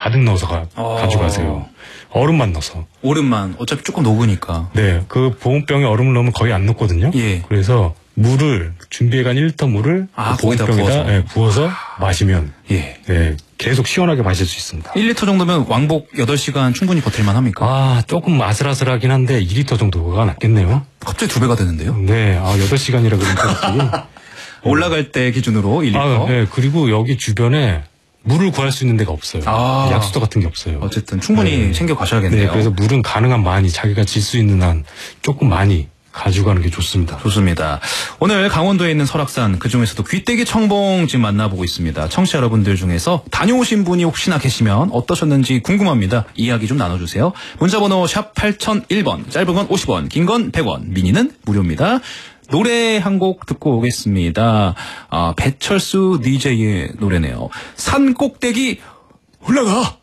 가득 넣어서 가져가세요. 얼음만 넣어서. 얼음만. 어차피 조금 녹으니까. 네. 그 보온병에 얼음을 넣으면 거의 안 녹거든요. 예. 그래서 물을 준비해간 1리터 물을 거기다 보온병에다 부어서. 부어서 마시면 예. 네, 계속 시원하게 마실 수 있습니다. 1리터 정도면 왕복 8시간 충분히 버틸만 합니까? 조금 아슬아슬하긴 한데 2리터 정도가 낫겠네요. 갑자기 2배가 되는데요? 네. 8시간이라 그러니까 갑자기. 올라갈 때 기준으로 1리터. 네. 그리고 여기 주변에 물을 구할 수 있는 데가 없어요. 약수도 같은 게 없어요. 어쨌든 충분히 챙겨 가셔야겠네요. 네. 그래서 물은 가능한 많이 자기가 질 수 있는 한 조금 많이 가져가는 게 좋습니다. 좋습니다. 오늘 강원도에 있는 설악산 그중에서도 귀때기 청봉 지금 만나보고 있습니다. 청취자 여러분들 중에서 다녀오신 분이 혹시나 계시면 어떠셨는지 궁금합니다. 이야기 좀 나눠주세요. 문자번호 샵 8001번, 짧은 건 50원, 긴 건 100원, 미니는 무료입니다. 노래 한 곡 듣고 오겠습니다. 배철수 DJ의 노래네요. 산 꼭대기 올라가!